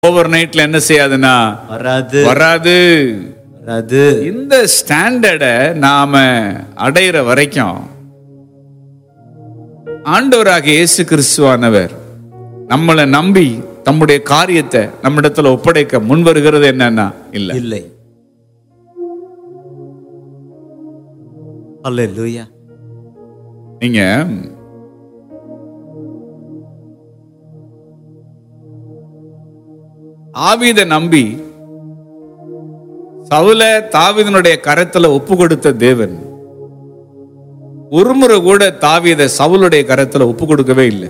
Over நைட்ல என்ன செய்யாதுன்னா வராது வராது. வராது. இந்த ஸ்டாண்டர்டை நாம அடையிற வரைக்கும் ஆண்டவராகிய இயேசு கிறிஸ்துவானவர் நம்மளை நம்பி தம்முடைய காரியத்தை நம்மிடத்துல ஒப்படைக்க முன் வருகிறது என்னன்னா இல்ல. இல்லை. அல்லேலூயா. நீங்க ஆவீதை நம்பி சவுல தாவீதினுடைய கரத்துல ஒப்பு கொடுத்த தேவன் ஒருமுறை கூட தாவீதை சவுலுடைய கரத்துல ஒப்பு கொடுக்கவே இல்லை.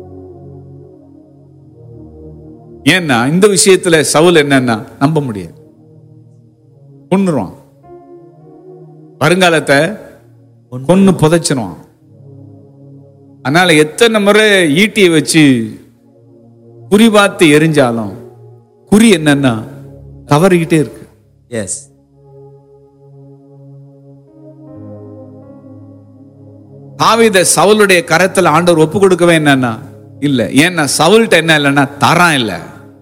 ஏன்னா இந்த விஷயத்துல சவுல் என்னன்னா நம்ப முடியாது, கொன்னுருவான், வருங்காலத்தை கொன்னு புதைச்சிருவான். அதனால எத்தனை முறை ஈட்டியை வச்சு குறி பார்த்து எரிஞ்சாலும் குறி என்னன்னா தவறிக்கிட்டே இருக்கு. எஸ். தாவீதை சவுலுடைய கரத்துல ஆண்டவர் ஒப்பு கொடுக்கவே என்னன்னா இல்ல. ஏன்னா சவுல்ட்ட என்ன இல்லைன்னா தரம் இல்ல.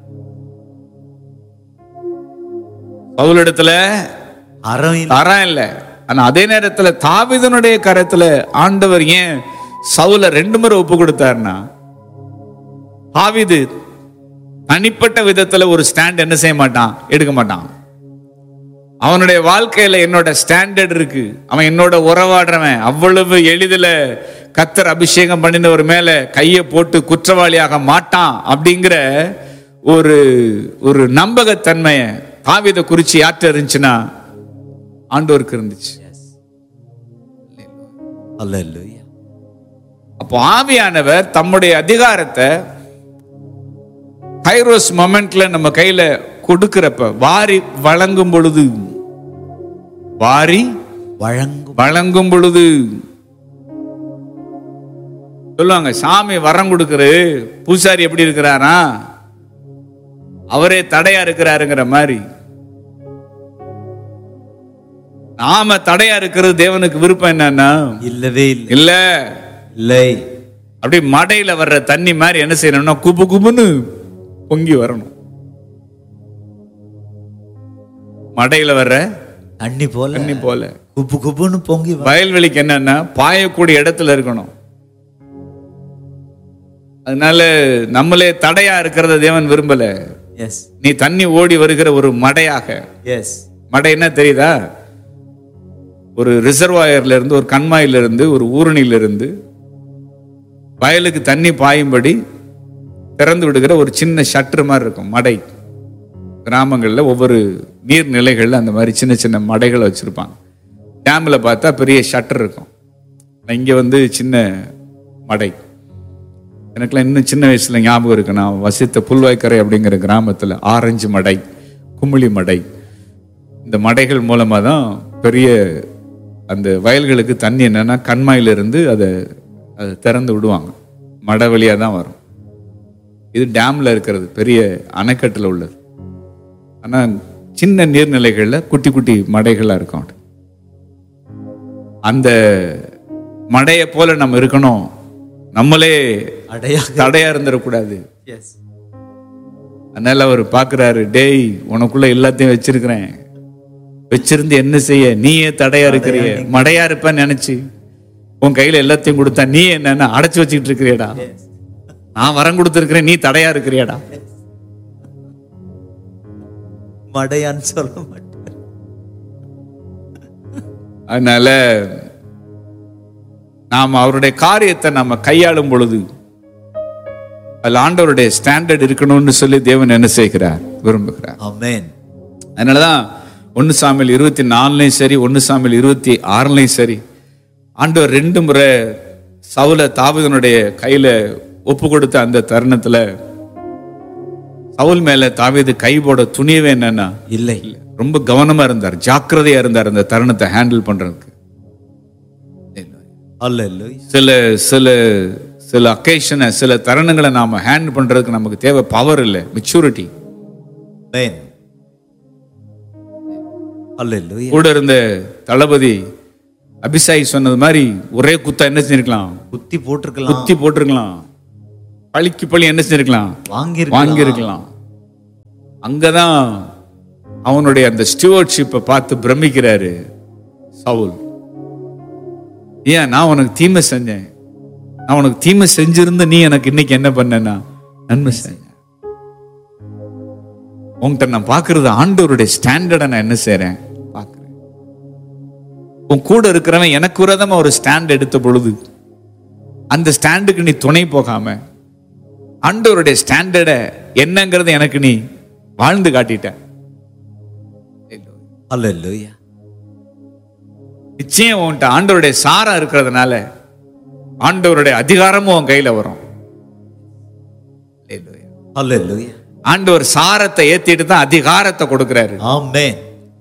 சவுலிடத்துல அறம் இல்லை. தரம் இல்ல. ஆனா அதே நேரத்துல தாவீதினுடைய கரத்துல ஆண்டவர் ஏன் சவுல 2 முறை ஒப்பு கொடுத்தாருன்னா, தாவீது தனிப்பட்ட விதத்துல ஒரு ஸ்டாண்ட் என்ன செய்ய மாட்டான், எடுக்க மாட்டான். அவனுடைய வாழ்க்கையில என்னோட ஸ்டாண்டர்ட் இருக்கு, அவன் என்னோட உறவாடுறவன், அவ்வளவு எளிதில் கர்த்தர் அபிஷேகம் பண்ணினவர் மேல கையை போட்டு குற்றவாளியாக மாட்டான் அப்படிங்கிற ஒரு ஒரு நம்பகத்தன்மைய தாவீதை குறிச்சு யார்கிட்ட இருந்துச்சுன்னா ஆண்டவருக்கு இருந்துச்சு. அல்லேலூயா. அப்போ ஆவியானவர் தம்முடைய அதிகாரத்தை கைரோஸ் மொமெண்ட்ல நம்ம கையில கொடுக்கிறப்ப வாரி வழங்கும் பொழுது, வாரி வழங்கும் பொழுது சொல்லுவாங்க, சாமி வரம் கொடுக்குறது, பூசாரி எப்படி இருக்கிறாரா, அவரே தடையா இருக்கிறாருங்கிற மாதிரி. நாம தடையா இருக்கிறது தேவனுக்கு விருப்பம் என்னன்னா இல்லவே இல்லை. இல்ல இல்லை. அப்படி மடையில வர்ற தண்ணி மாதிரி என்ன செய்யணும்னா குபு குபுன்னு பொங்கி வரணும். மடையில வர்ற தண்ணி போல குப்பு குப்புன்னு பொங்கி வயல்வெளிக்கு என்னன்னா பாயக்கூடிய இடத்துல இருக்கணும். அதனால நம்மளே தடையா இருக்கிறத தேவன் விரும்பல. எஸ். நீ தண்ணி ஓடி வருகிற ஒரு மடையாக. எஸ். மடை என்ன தெரியுதா? ஒரு ரிசர்வாயர்ல இருந்து, ஒரு கண்மாயில இருந்து, ஒரு ஊரணியில இருந்து வயலுக்கு தண்ணி பாயும்படி திறந்து விடுகிற ஒரு சின்ன ஷட்டர் மாதிரி இருக்கும் மடை. கிராமங்கள்ல ஒவ்வொரு நீர்நிலைகள்ல அந்த மாதிரி சின்ன சின்ன மடைகளை வச்சிருப்பாங்க. டேம்ல பார்த்தா பெரிய ஷட்டர் இருக்கும். இங்க சின்ன மடை. எனக்குலாம் இன்னும் சின்ன வயசுல ஞாபகம் இருக்கு. நான் வசித்த புல்வாய்க்கரை அப்படிங்கிற கிராமத்துல ஆரஞ்சு மடை, குமிழி மடை, இந்த மடைகள் மூலமா தான் பெரிய அந்த வயல்களுக்கு தண்ணி என்னன்னா கண்மாயிலிருந்து அதை திறந்து விடுவாங்க. மடை வழியா தான் வரும். இது டேம்ல இருக்கிறது, பெரிய அணைக்கட்டுல உள்ளது. ஆனா சின்ன நீர்நிலைகள்ல குட்டி குட்டி மடைகளா இருக்கும். அந்த மடையை போல நம்ம இருக்கணும், நம்மளே தடையா இருந்துடக்கூடாது. அதனால அவர் பாக்குறாரு, டேய் உனக்குள்ள எல்லாத்தையும் வச்சிருக்கிறேன், வச்சிருந்து என்ன செய்ய, நீயே தடையா இருக்கிறிய, மடையா இருப்பேன்னு நினைச்சு உன் கையில எல்லாத்தையும் கொடுத்தா நீ என்ன அடைச்சு வச்சுக்கிட்டு இருக்கிறியடா, நான் வரம் கொடுத்திருக்கிறேன், நீ தடையா இருக்கிறியடா. மடையான்னு சொல்ல மாட்டேன். அதனால நாம் அவருடைய காரியத்தை நம்ம கையாளும் பொழுது அதுல ஆண்டவருடைய ஸ்டாண்டர்ட் இருக்கணும்னு சொல்லி தேவன் என்ன செய்கிறார், விரும்புகிறார். ஆமென். அதனாலதான் 1 சாமுவேல் 24 சரி, 1 சாமுவேல் 26 சரி, ஆண்டவர் 2 முறை சவுல தாவீதினுடைய கையில ஒப்பு கொடுத்த அந்த தருணத்துல சவுல் மேல தாவீது கை போட துணியவே என்னன்னா இல்லை. ரொம்ப கவனமா இருந்தார், ஜாக்கிரதையா இருந்தார் அந்த தருணத்தை ஹேண்டில் பண்றதுக்கு. அல்லேலூயா. சில சில சில அக்கேஷனை, சில தருணங்களை நாம ஹேண்டில் பண்றதுக்கு நமக்கு தேவை பவர் இல்லை, மெச்சூரிட்டி. ஆமென். அல்லேலூயா. கூட இருந்த தளபதி அபிஷாய் சொன்னது மாதிரி ஒரே குத்தா என்ன செஞ்சிருக்கலாம், குத்தி போட்டிருக்கலாம். பழிக்கு பழி என்ன செஞ்சிருக்கலாம், வாங்கி இருக்கலாம். அங்கதான் அவனுடைய அந்த ஸ்டூவர்ட்ஷிப்பை பார்த்து பிரமிக்கிறாரு சவுல். ஏன் நான் உனக்கு தீமை செஞ்சேன், நான் உனக்கு தீமை செஞ்சிருந்த நீ எனக்கு இன்னைக்கு என்ன பண்ணனா நன்மை செஞ்ச. உன்கிட்ட நான் பார்க்கறது ஆண்டவருடைய ஸ்டாண்டர்டை நான் என்ன செய்றேன் பார்க்கிறேன். உன் கூட இருக்கிறவன் எனக்கு விரோதமா ஒரு ஸ்டாண்ட் எடுத்த பொழுது அந்த ஸ்டாண்டுக்கு நீ துணை போகாம ஆண்டவருடைய ஸ்டாண்டர்டை என்னங்கிறது எனக்கு நீ வாழ்ந்து காட்டிட்ட. ஹல்லேலூயா. நிச்சயம் உன்கிட்ட ஆண்டவருடைய சாரம் இருக்கிறதுனால ஆண்டவருடைய அதிகாரமும் உன் கையில வரும். ஹல்லேலூயா. ஆண்டவர் சாரத்தை ஏத்திட்டு தான் அதிகாரத்தை கொடுக்கிறாரு. ஆமென்.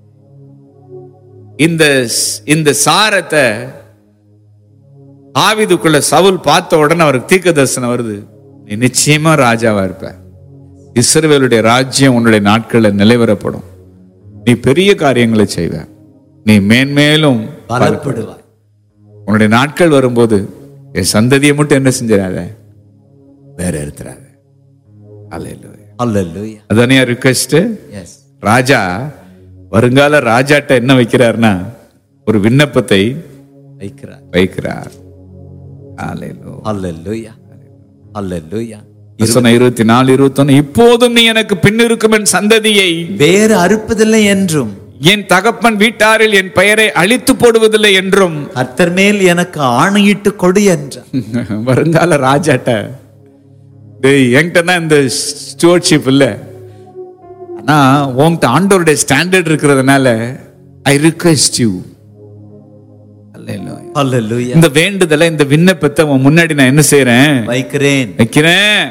இந்த சாரத்தை தாவீதுக்குள்ள சவுல் பார்த்த உடனே அவருக்கு தீர்க்கதரிசனம் வருது, நீ நிச்சயமா ராஜாவா இருப்ப, இஸ்ரவேலுடைய ராஜ்யம் உன்னுடைய நாட்களில் நிலைவரப்படும், நீ பெரிய காரியங்களை செய்வ, நீ மேன்மேலும் பலப்படுவாய். உன்னுடைய நாட்கள் வரும்போது என் சந்ததியை மட்டும் என்ன செஞ்சிடாத, வேற எடுத்துறாத. அல்லேலூயா. ஹல்லேலூயா. அதானே ரிக்வெஸ்ட். எஸ். ராஜா வருங்கால ராஜாட்ட என்ன வைக்கிறார்னா ஒரு விண்ணப்பத்தை வைக்கிறார். அல்லேலூயா. ஹல்லேலூயா. ஹல்லேலூயா. 24, 21 இப்போதும் நீ எனக்கு பின்னிருக்கும் என் சந்ததியை வேறு அறுப்பதில்லை என்றும் என் தகப்பன் வீட்டாரில் என் பெயரை அழித்து போடுவதில்லை என்றும் கர்த்தர் மேல் எனக்கு ஆணையிட்டு கொடு என்றார். வருங்கால ராஜாட்ட என்கிட்ட தான் இந்த ஸ்டூவர்ட்ஷிப் இல்லை, ஆனா உன்கிட்ட ஆண்டவருடைய ஸ்டாண்டர்ட் இருக்கிறதுனால ஐ ரிக்வெஸ்ட் யூ. ஹல்லேலூயா. இந்த வேண்டுதலை இந்த விண்ணப்பத்தை உன் முன்னாடி நான் என்ன செய்றேன் வைக்கிறேன்.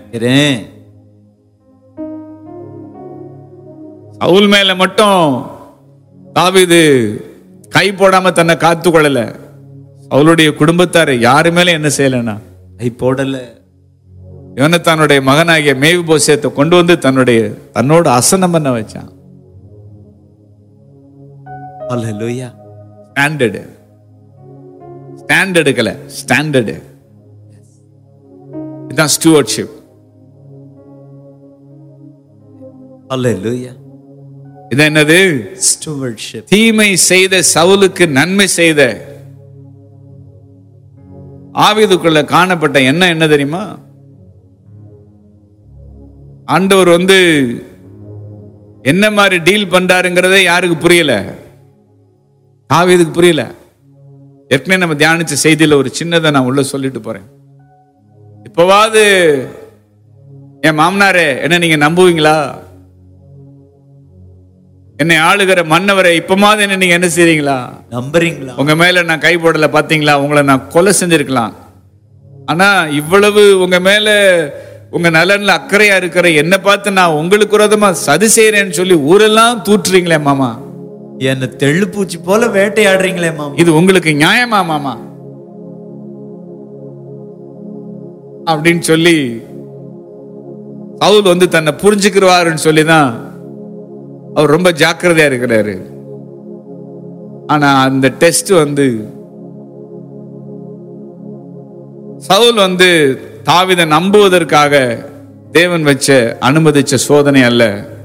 சவுல் மேல மட்டும் தாவீது கை போடாம தன்னை காத்து கொள்ளல, சவுலுடைய குடும்பத்தார் யாரு மேல என்ன செய்யலனா கை போடல. யோனத்தானுடைய மகனாகிய மேவிபோசேத்தை கொண்டு வந்து தன்னோட அசனம் பண்ண வச்சான். ஹல்லேலூயா. ஸ்டாண்டர்டுக்கல ஸ்டாண்டர்டு. இதுதான் ஸ்டூவர்ட்ஷிப். ஹல்லேலூயா. இது என்னது? ஸ்டூவர்ட்ஷிப். தீமை செய்த சவுலுக்கு நன்மை செய்த ஆவீதுக்குள்ள காணப்பட்ட என்ன தெரியுமா? ஆண்டவர் என்ன மாதிரி டீல் பண்றாருங்கிறதே யாருக்கு புரியல, தாவீதுக்கு புரியல. ஏற்கனவே நம்ம தியானிச்ச செய்தியில ஒரு சின்னதை நான் உள்ள சொல்லிட்டு போறேன். இப்பவாவது என் மாமனாரே என்ன நீங்க நம்புவீங்களா? என்னை ஆளுகிற மன்னவரை இப்பமாவது என்ன நீங்க என்ன செய்றீங்களா, நம்புறீங்களா? உங்க மேல நான் கை போடல பாத்தீங்களா, உங்களை நான் கொலை செஞ்சிருக்கலாம், ஆனா இவ்வளவு உங்க மேல உங்க நலன்ல அக்கறையா இருக்கிற என்ன பார்த்து நான் உங்களுக்கு விரோதமா சதி செய்யறேன்னு சொல்லி ஊரெல்லாம் தூற்றுறீங்களே மாமா, என்ன தெள்ளுப்பூச்சி போல வேட்டையாடுறீங்களே மாமா, இது உங்களுக்கு நியாயமா மாமா அப்படின்னு சொல்லி சவுல் தன்னை புரிஞ்சுக்கிறாருன்னு சொல்லிதான் அவர் ரொம்ப ஜாக்கிரதையா இருக்கிறாரு. ஆனா அந்த டெஸ்ட் சவுல் தாவீதை நம்புவதற்காக தேவன் வச்ச அனுமதிச்ச சோதனை அல்ல,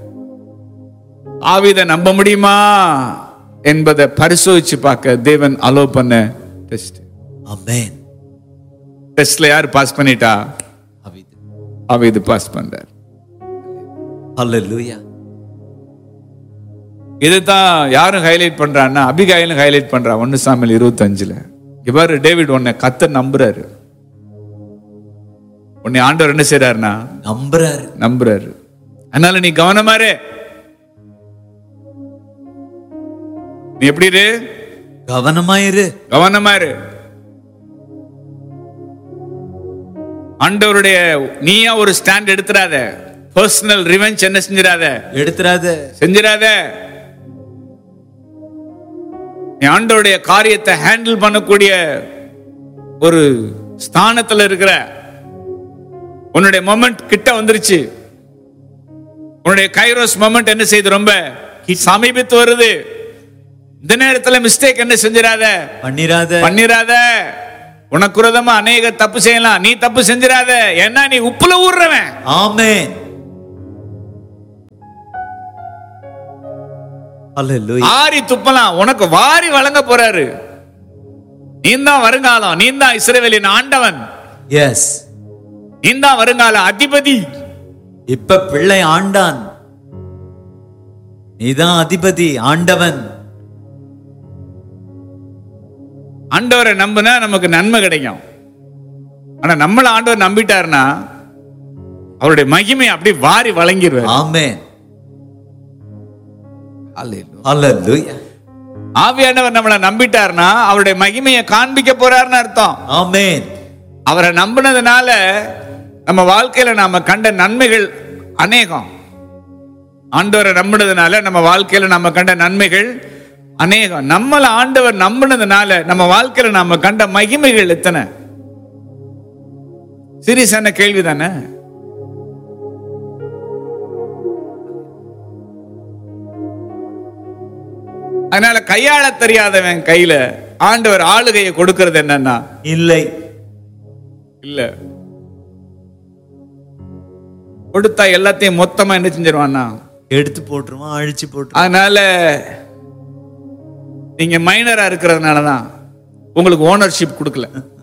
தாவீதை நம்ப முடியுமா என்பதை பரிசோதிச்சு பார்க்க தேவன் அலோ பண்ண டெஸ்ட். ஆமென். டெஸ்ட்ல யார் பாஸ் பண்ணிட்டா? தாவீது பாஸ் பண்றார். ஹல்லேலூயா. இதுதான் யாரும் ஹைலைட் பண்றான்னா அபிகாயிலும் ஹைலைட் பண்றா. 1 சாமுவேல் 25 இவர் டேவிட் உன்னை கர்த்தர் நம்புறாரு, உன்னை ஆண்டவர் என்ன செய்றாருன்னா நம்புறாரு. அதனால நீ கவனமாரு, நீ எப்படி இரு, கவனமாயிரு. ஆண்டவருடைய நீயா ஒரு ஸ்டாண்ட் எடுத்துறாத, பர்சனல் ரிவெஞ்ச் என்ன செஞ்சிராத. நீ ஆண்டவருடைய காரியத்தை ஹேண்டில் பண்ணக்கூடிய ஒரு ஸ்தானத்துல இருக்கிற, உன்னுடைய மொமெண்ட் கிட்ட வந்துருச்சு, உன்னுடைய கைரோஸ் மொமெண்ட் என்ன செய்யுது, ரொம்ப சமீபத்து வருது. இந்த நேரத்துல மிஸ்டேக் என்ன செஞ்சிராத, பண்ணிராத. உனக்கு விரோதமா அநேக தப்பு செய்யலாம், நீ தப்பு செஞ்சிராத. ஏன்னா நீ உப்புல ஊர்றவன். ஆமென். Hallelujah. ஆரி துப்பலாம், உனக்கு வாரி வழங்க போறாரு. நீந்தான் வருங்காலம், நீந்தான் இஸ்ரவேலின் ஆண்டவன், Yes. நீந்தான் வருங்கால அதிபதி. இப்ப பிள்ளை ஆண்டான், நீதான் அதிபதி, ஆண்டவன். ஆண்டவரை நம்பினா நமக்கு நன்மை கிடைக்கும். ஆனா நம்மள ஆண்டவர் நம்பிட்டாருன்னா அவருடைய மகிமை அப்படி வாரி வழங்கிடுவார். ஆமென். Hallelujah. ஆவியானவர் நம்மளை நம்பிட்டாருன்னா அவருடைய மகிமையை காண்பிக்க போறாருன்னு அர்த்தம். ஆமென். அவரை நம்பினதுனால நம்ம வாழ்க்கையில நாம கண்ட நன்மைகள் அநேகம். ஆண்டவரை நம்பினதுனால நம்ம வாழ்க்கையில நாம கண்ட நன்மைகள் அநேகம். நம்மள ஆண்டவர் நம்பினதுனால நம்ம வாழ்க்கையில நாம கண்ட மகிமைகள் எத்தனை? சீரியஸான கேள்வி தானே? அதனால கையாள தெரியாதவன் கையில ஆண்டவர் ஆளுகையை கொடுக்கிறது என்னன்னா இல்லை, இல்ல, கொடுத்தா எல்லாத்தையும் மொத்தமா என்ன செஞ்சிருவான்னா எடுத்து போட்டுருவான், அழிச்சு போட்டுருவான். அதனால நீங்க மைனரா இருக்கிறதுனாலதான் உங்களுக்கு ஓனர்ஷிப் கொடுக்கல.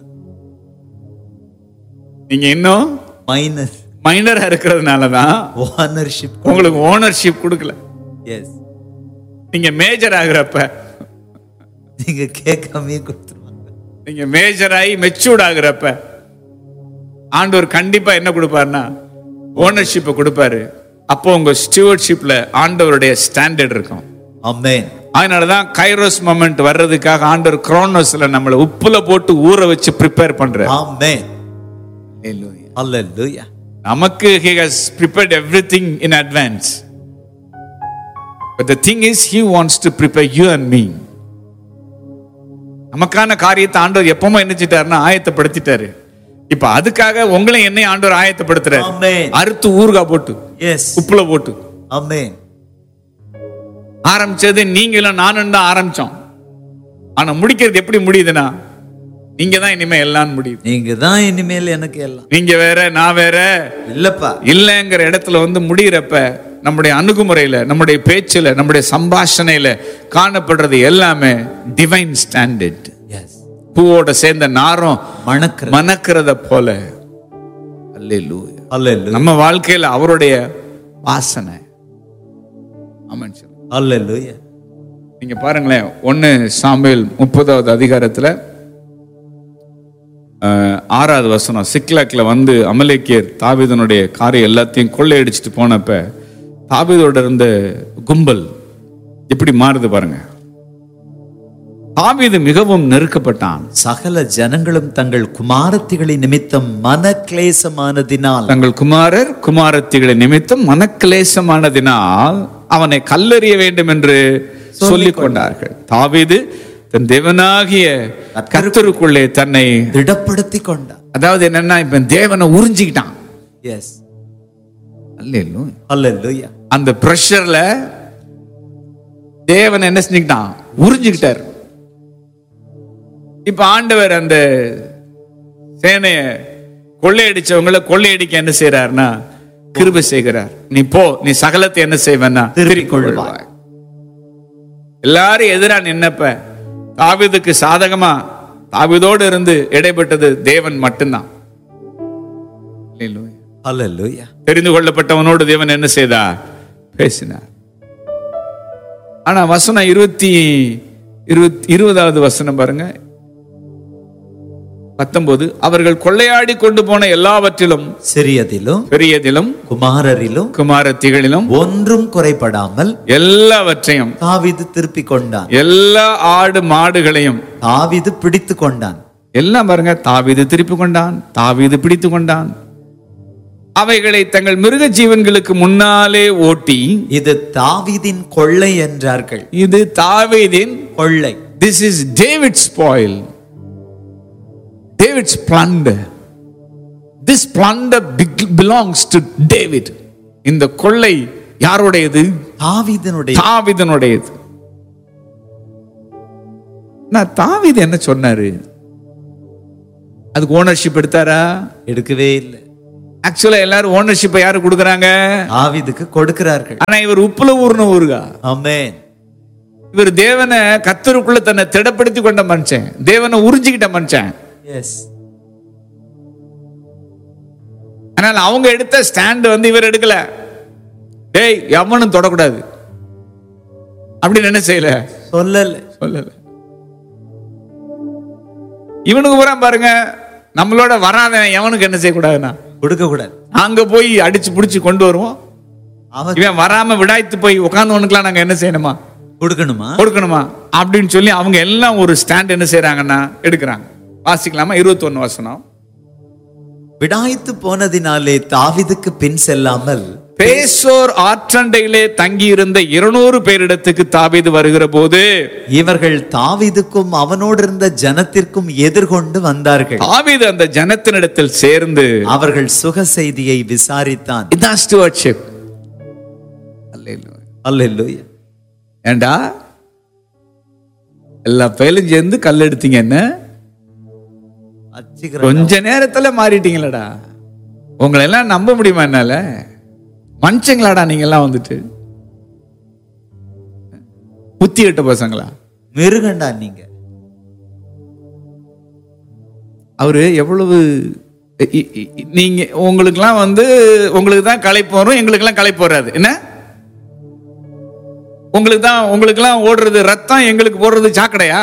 நீங்க இன்னும் மைனரா இருக்கிறதுனாலதான் ஓனர்ஷிப் உங்களுக்கு ஓனர்ஷிப் கொடுக்கல. எஸ். நீங்க மேஜர் ஆகுறப்ப, நீங்க கேட்காமயே கொடுத்துருவாங்க. நீங்க மேஜர் ஆகி மெச்சூர்ட் ஆகுறப்ப ஆண்டவர் கண்டிப்பா என்ன கொடுப்பாருன்னா ஓனர்ஷிப்பை கொடுப்பாரு. அப்போ உங்க ஸ்டீவர்ட்ஷிப்ல ஆண்டவருடைய ஸ்டாண்டர்ட் இருக்கும். ஆமென். அதனாலதான் கைரோஸ் மொமெண்ட் வர்றதுக்காக ஆண்டவர் குரோனோஸ்ல நம்மளை உப்புல போட்டு ஊற வச்சு ப்ரிப்பேர் பண்றாரு. ஆமென். ஹalleluya. நமக்கு he has prepared everything in advance, but the thing is he wants to prepare you and me. நமக்கான காரியத்தை ஆண்டவர் எப்பவுமே என்னச்சிட்டாருன்னா ஆயத்தப்படுத்திட்டாரு. இப்ப அதுக்காக உங்களை என்னை ஆண்டவர் ஆயத்தப்படுத்துறாரு. ஆமென். அறுத்து ஊறுகாய் போட்டு, எஸ், உப்புல போட்டு. ஆமென். ஆரம்பிச்சது நீங்களும் நானும் தான் ஆரம்பிச்சோம். ஆனா முடிக்கிறது எப்படி முடியுதுன்னா நீங்க தான் இனிமே எல்லாம் முடியுது. நீங்க தான் இனிமேல் எனக்கு எல்லாம். நீங்க வேற நான் வேற இல்லப்பா, இல்லங்கிற இடத்துல வந்து முடிகிறப்ப நம்முடைய அணுகுமுறையில, நம்முடைய பேச்சுல, நம்முடைய சம்பாஷணையில காணப்படுறது எல்லாமே டிவைன் ஸ்டாண்டர்ட். எஸ். பூவோட சேர்ந்த நாரம் மணக்கிறத போல. அல்லேலூயா. அல்லேலூயா. நம்ம வாழ்க்கையில அவருடைய வாசனை. ஆமென். அல்லேலூயா. நீங்க பாருங்களேன், 1 சாமுவேல் 30வது அதிகாரத்துல 6வது வசனம். சிக்லாக்ல வந்து அமலேக்கியர் தாவீதுனுடைய காரியம் எல்லாத்தையும் கொள்ளையடிச்சிட்டு போனப்ப தாவீதோட இருந்த கும்பல் எப்படி மாறுது பாருங்க. தாவீது மிகவும் நெருக்கப்பட்டான். சகல ஜனங்களும் தங்கள் குமாரத்திகளின் நிமித்தம் மனக்லேசமானதினால், தங்கள் குமாரத்திகளின் நிமித்தம் மனக்லேசமானதினால் அவனை கல்லெறிய வேண்டும் என்று சொல்லிக் கொண்டார்கள். தாவீது தன் தேவனாகிய கர்த்தருக்குள்ளே தன்னை திடப்படுத்தி கொண்டான். அதாவது என்னன்னா இப்ப தேவனை உறிஞ்சிக்கிட்டான். எஸ். அல்லேலூயா. அல்லேலூயா. அந்த பிரஷர்ல தேவன் என்ன செஞ்சுக்கிட்டான்? உறிஞ்சிக்கிட்டார். இப்ப ஆண்டவர் அந்த சேனைய கொள்ளையடிச்சவங்களை கொள்ளையடிக்க என்ன செய்யறாருன்னா கிருபை செய்கிறார். நீ போ, நீ சகலத்தை என்ன செய்வனா திருப்பிக் கொள்வாய். எல்லாரும் எதிரா நின்னப்ப தாவீதுக்கு சாதகமா தாவீதோடு இருந்து இடைப்பட்டது தேவன் மட்டும்தான். அல்லேலூயா. தெரிந்து கொள்ளப்பட்டவனோடு தேவன் என்ன செய்தார்? பேசினார். ஆனா வசனம் 20வது வசனம் பாருங்க, 19. அவர்கள் கொள்ளையாடி கொண்டு போன எல்லாவற்றிலும், சிறியதிலும் பெரியதிலும், குமாரரிலும் குமாரத்திகளிலும் ஒன்றும் குறைபடாமல் எல்லாவற்றையும் தாவீது திருப்பிக் கொண்டான். எல்லா ஆடு மாடுகளையும் தாவீது பிடித்து கொண்டான். எல்லாம் பாருங்க, தாவீது திருப்பி கொண்டான், தாவீது பிடித்து கொண்டான். அவைகளை தங்கள் மிருக ஜீவன்களுக்கு முன்னாலே ஓட்டி, இது தாவீதின் கொள்ளை என்றார்கள். இது தாவீதின் கொள்ளை. This is David's spoil, David's plunder. This plunder belongs to David. இந்த கொள்ளை யாருடையது? தாவீதினுடையது. நான் தாவீது என்ன சொன்னாரு? அதுக்கு ஓனர்ஷிப் எடுத்தாரா? எடுக்கவே இல்லை. ஆக்சுவலா எல்லாரும் ஓனர்ஷிப்பை யாரு கொடுக்கறாங்க? தாவீதுக்கு கொடுக்கிறார்கள். ஆனா இவர் உப்புல ஊர்ன ஊருகா. ஆமென். இவர் தேவனை கர்த்தருக்குள்ள தன்னை திடப்படுத்தி கொண்ட மனுஷன், தேவனை உறிஞ்சிக்கிட்ட மனுஷன். எஸ். ஆனால் அவங்க எடுத்த ஸ்டாண்ட் இவர் எடுக்கல. டேய் எவனும் தொடக்கூடாது அப்படின்னு என்ன செய்யல, சொல்லல. இவனுக்கு பூரா பாருங்க, நம்மளோட வராதவன் எவனுக்கு என்ன செய்யக்கூடாதுன்னா கொடுக்க கூடாது. அங்க போய் அடிச்சு புடிச்சு கொண்டு வருவோம். இவன் வராம விடாய்த்து போய் உட்கார்ந்தவனுக்குலாம் நாங்க என்ன செய்யணுமா, கொடுக்கணுமா அப்படின்னு சொல்லி அவங்க எல்லாம் ஒரு ஸ்டாண்ட் என்ன செய்யறாங்கன்னா எடுக்கிறாங்க. வாசிக்கலாமா? 21 வசனம். விடாய்த்து போனதினாலே தாவீதுக்கு பின் செல்லாமல் பேசோர் ஆற்றண்டையிலே தங்கி இருந்த 200 பேரிடத்துக்கு தாவீது வருகிற போது இவர்கள் தாவீதுக்கும் அவனோடு இருந்த ஜனத்திற்கும் எதிர்கொண்டு வந்தார்கள். தாவீது அந்த ஜனத்தினிடத்தில் சேர்ந்து அவர்கள் சுக செய்தியை விசாரித்தான். இதான் ஸ்டூவர்ட்ஷிப். அல்லேலூயா. ஏண்டா எல்லா பேரும் சேர்ந்து கல் எடுத்தீங்க, என்ன கொஞ்ச நேரத்துல மாறிட்டீங்களடா. உங்களை எல்லாம் நம்ப முடியுமா? என்னால மனுஷங்களாடா நீங்க எல்லாம் வந்துட்டு புத்தி கட்ட பசங்களா, மிருகண்டா நீங்க. அவரு எவ்வளவு நீங்க உங்களுக்கெல்லாம் உங்களுக்கு தான் களைப்பு வரும், எங்களுக்கெல்லாம் களைப்பு வராது. என்ன உங்களுக்கெல்லாம் ஓடுறது ரத்தம், எங்களுக்கு போடுறது சாக்கடையா?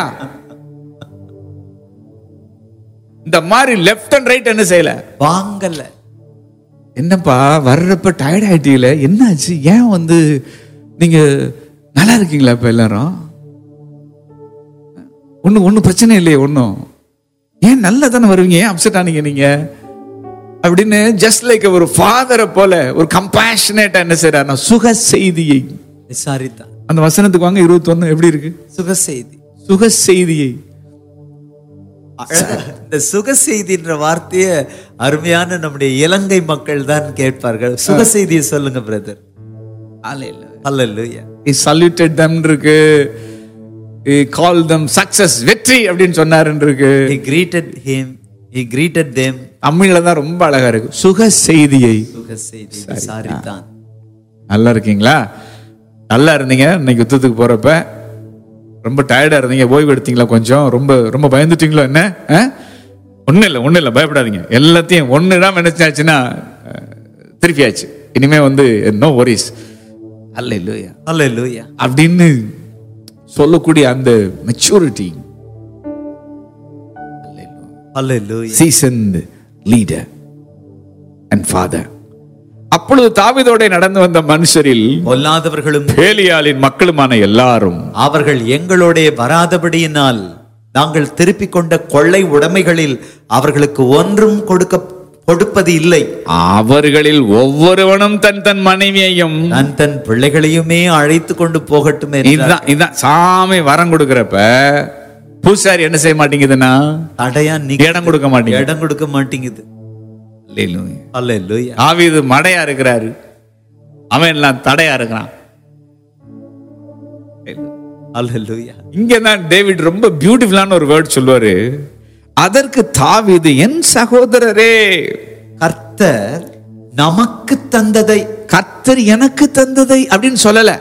இந்த மாதிரி லெஃப்ட் அண்ட் ரைட் என்ன செய்யல, வாங்கல. என்னப்பா வர்றப்ப டயர்ட் ஆயிட்டீங்களே, என்னாச்சு? ஏன் நீங்க நல்லா இருக்கீங்களா? இப்ப எல்லாரும் ஒன்னும் பிரச்சனை இல்லையே, ஒன்னும் ஏன் நல்லா தானே வருவீங்க, ஏன் அப்செட் ஆனீங்க நீங்க அப்படின்னு ஜஸ்ட் லைக் ஒரு ஃபாதரை போல ஒரு கம்பேஷனேட்டா என்ன செய்யறாருன்னா சுக செய்தியை விசாரித்தான். அந்த வசனத்துக்கு வாங்க 21 எப்படி இருக்கு? சுக செய்தி. சுக செய்தியை. இந்த சுக செய்தின்ற வார்த்தைய அருமையான நம்முடைய இலங்கை மக்கள் தான் கேட்பார்கள். சுக செய்தியை சொல்லுங்க brother. Hallelujah. He saluted them இருக்கு, he called them success, வெற்றி அப்படின்னு சொன்னாரு இருக்கு. He greeted them. தமிழ்ல தான் ரொம்ப அழகா இருக்கு. சுக செய்தியை. சுக செய்தி விசாரித்தான். நல்லா இருக்கீங்களா? நல்லா இருந்தீங்க இன்னைக்கு யுத்தத்துக்கு போறப்ப? ரொம்ப டயர்டா இருந்தீங்க, ஓய்வு எடுத்தீங்களா? கொஞ்சம் ரொம்ப பயந்துட்டீங்களோ? என்ன ஒன்னும் இல்லை, பயப்படாதீங்க. எல்லாத்தையும் ஒண்ணுதான் நினைச்சாச்சுன்னா திருப்பியாச்சு. இனிமே நோ வரிஸ். அல்லேலூயா, அல்லேலூயா அப்படின்னு சொல்லக்கூடிய அந்த maturity. Hallelujah. Seasoned leader and father. அப்பொழுது தாவீதோட நடந்து வந்த மனுஷரில் பொல்லாதவர்களும் பேலியாளின் மக்களுமான எல்லாரும் அவர்கள் எங்களோட வராதபடியினால் நாங்கள் திருப்பிக் கொண்ட கொள்ளை உடைமைகளில் அவர்களுக்கு ஒன்றும் கொடுப்பது இல்லை. அவர்களில் ஒவ்வொருவனும் தன் மனைவியையும் தன் பிள்ளைகளையுமே அழைத்து கொண்டு போகட்டும். இதான் சாமி வரம் கொடுக்கிறப்ப பூசாரி என்ன செய்ய மாட்டேங்குதுன்னா தடையா இடம் கொடுக்க மாட்டேங்குது. தாவீது மடையா இருக்கிறாரு, அவன் எல்லாம் தடையா இருக்கிறான். இங்கதான் டேவிட் ரொம்ப பியூட்டிஃபுல்லான ஒரு வேர்ட் சொல்லுவாரு. அதற்கு தாவீது, என் சகோதரரே, கர்த்தர் நமக்கு தந்ததை, கர்த்தர் எனக்கு தந்ததை அப்படின்னு சொல்லல.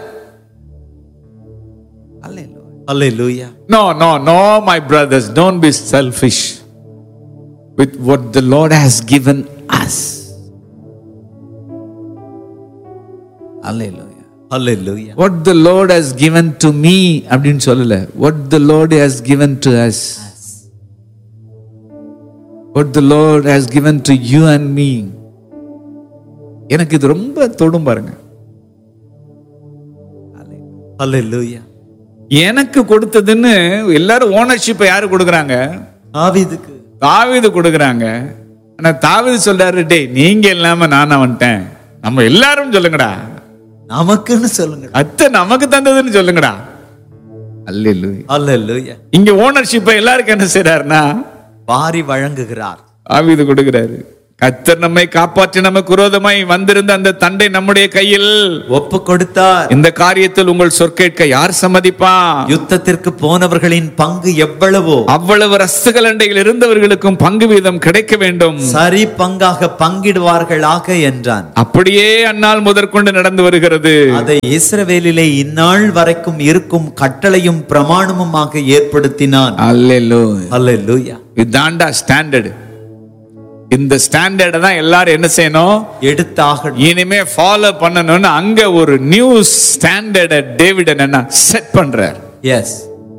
அல்லேலூயா. No, my brothers, don't be selfish with what the Lord has given us. Hallelujah. Hallelujah. What the Lord has given to me அப்படின்னு சொல்லல. What the Lord has given to us. What the Lord has given to you and me. எனக்கு இது ரொம்ப தொடும் பாருங்க. Hallelujah. எனக்கு கொடுத்ததுன்னு எல்லாரும் ஓனர்ஷிப்பை யாரு கொடுக்கறாங்க? தாவீது கொடுக்கறாங்க. ஆனா தாவீது சொல்றாரு, டேய் நீங்க இல்லாம நான் வந்துட்டேன், நம்ம எல்லாரும் சொல்லுங்கடா, நமக்குன்னு சொல்லுங்க, அத்தை நமக்கு தந்ததுன்னு சொல்லுங்கடா. அல்லேலூயா, அல்லேலூயா. இங்க ஓனர்ஷிப்பை எல்லாருக்கும் என்ன செய்றாருன்னா வாரி வழங்குகிறார். தாவீது கொடுக்கிறாரு. கர்த்தர் நம்மை காப்பாற்றி நமக்கு விரோதமாய் வந்திருந்த அந்த தண்டை நம்முடைய கையில் ஒப்பு கொடுத்தார். இந்த காரியத்தில் உங்கள் சொற்கேட்க யார் சம்மதிப்பான்? யுத்தத்திற்கு போனவர்களின் பங்கு எவ்வளவோ அவ்வளவு ரஸ்துகளண்டையில் இருந்தவர்களுக்கும் பங்கு வீதம் கிடைக்க வேண்டும், சரி பங்காக பங்கிடுவார்களாக என்றான். அப்படியே அந்நாள் முதற்கொண்டு நடந்து வருகிறது. அதை இஸ்ரவேலிலே இந்நாள் வரைக்கும் இருக்கும் கட்டளையும் பிரமாணமுமாக ஏற்படுத்தினான். அல்லேலூயா. அல்லேலூயா. இதாண்டா ஸ்டாண்டர்ட். இந்த ஸ்டாண்டர்டை தான் எல்லாரும் என்ன செய்யணும்? எடுத்தாக இனிமே ஃபாலோ பண்ணணும்னு அங்க ஒரு நியூ ஸ்டாண்டர்டை டேவிட் என்ன செட் பண்றார். எஸ்.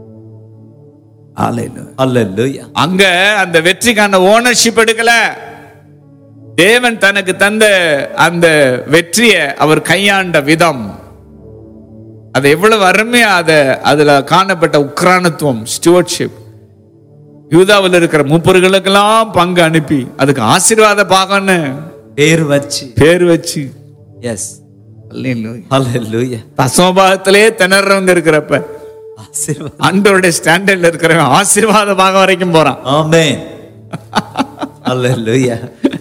அல்லேலூயா. அங்க அந்த வெற்றிக்கான ஓனர்ஷிப் எடுக்கல. தேவன் தனக்கு தந்த அந்த வெற்றியை அவர் கையாண்ட விதம், அது எவ்வளவு அருமையா அதுல காணப்பட்ட உக்ரானத்துவம், ஸ்டுவர்ட்ஷிப். யூதாவில் இருக்கிற மூப்பர்களுக்கெல்லாம் பங்கு அனுப்பி அதுக்கு ஆசீர்வாத பாகம்னு பேர் வச்சு. எஸ். அல்லேலூயா. தசமபாகத்திலே திணறவங்க இருக்கிறப்ப ஆண்டவருடைய ஸ்டாண்டர்ட்ல இருக்கிறவங்க ஆசீர்வாத பாகம் வரைக்கும் போறான். ஆமென். அல்லேலூயா.